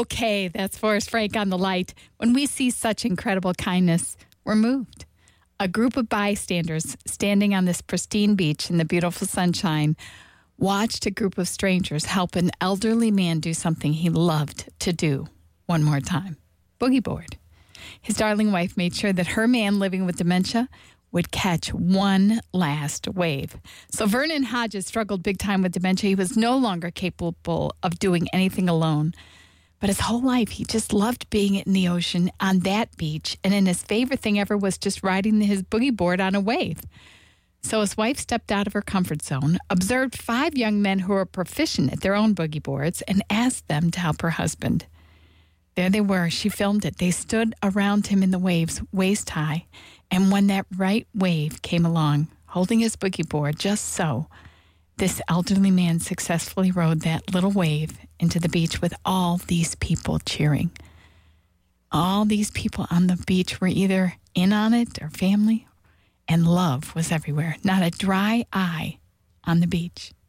Okay, that's Forrest Frank on The Light. When we see such incredible kindness, we're moved. A group of bystanders standing on this pristine beach in the beautiful sunshine watched a group of strangers help an elderly man do something he loved to do one more time. Boogie board. His darling wife made sure that her man living with dementia would catch one last wave. So Vernon Hodges struggled big time with dementia. He was no longer capable of doing anything alone. But his whole life, he just loved being in the ocean on that beach. And then his favorite thing ever was just riding his boogie board on a wave. So his wife stepped out of her comfort zone, observed 5 young men who were proficient at their own boogie boards, and asked them to help her husband. There they were. She filmed it. They stood around him in the waves, waist high. And when that right wave came along, holding his boogie board just so, this elderly man successfully rode that little wave into the beach with all these people cheering. All these people on the beach were either in on it or family, and love was everywhere. Not a dry eye on the beach.